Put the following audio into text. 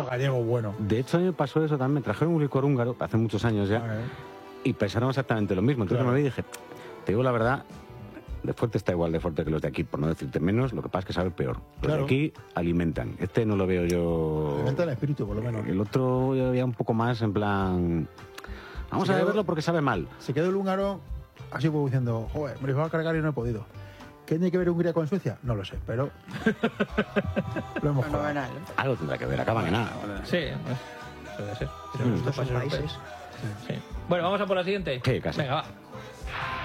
licor gallego bueno. De hecho, a mí me pasó eso también. Me trajeron un licor húngaro hace muchos años ya y pensaron exactamente lo mismo. Entonces me vi y dije, te digo la verdad, de fuerte está igual de fuerte que los de aquí, por no decirte menos, lo que pasa es que sabe peor. Los de aquí alimentan. Este no lo veo yo... Alimenta el espíritu, por lo menos. El otro yo veía un poco más en plan... Vamos a beberlo porque sabe mal. Se quedó el húngaro así como diciendo, joder, me lo iba a cargar y no he podido. ¿Qué tiene que ver Hungría con Suecia? No lo sé, pero lo hemos jugado. Algo tendrá que ver, acaban en nada. Sí, pues, puede ser. Pero estos son países. Sí. Bueno, vamos a por la siguiente. Sí, casi. Venga, va.